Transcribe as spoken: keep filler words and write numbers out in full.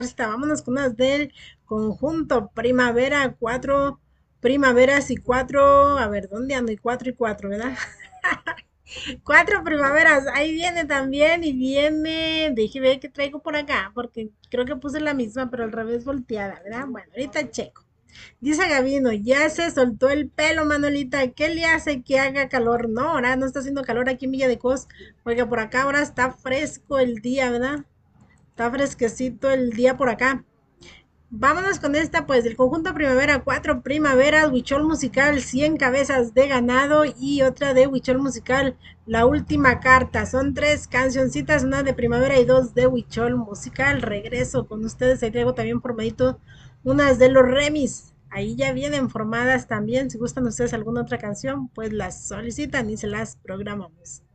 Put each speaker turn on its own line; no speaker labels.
Está, vámonos con unas del conjunto Primavera, cuatro primaveras y cuatro, a ver, ¿dónde ando? Y cuatro y cuatro, ¿verdad? Cuatro primaveras, ahí viene también y viene, déjeme ver qué traigo por acá, porque creo que puse la misma, pero al revés volteada, ¿verdad? Bueno, ahorita checo. Dice Gavino, ya se soltó el pelo, Manolita. ¿Qué le hace que haga calor? No, ahora no está haciendo calor aquí en Villa de Cos. Oiga, por acá ahora está fresco el día, ¿verdad? Está fresquecito el día por acá. Vámonos con esta, pues, del conjunto Primavera, cuatro primaveras, Huichol Musical, cien cabezas de ganado y otra de Huichol Musical, la última carta. Son tres cancioncitas, una de Primavera y dos de Huichol Musical. Regreso con ustedes, ahí traigo también formadito unas de los remis. Ahí ya vienen formadas también. Si gustan ustedes alguna otra canción, pues las solicitan y se las programamos.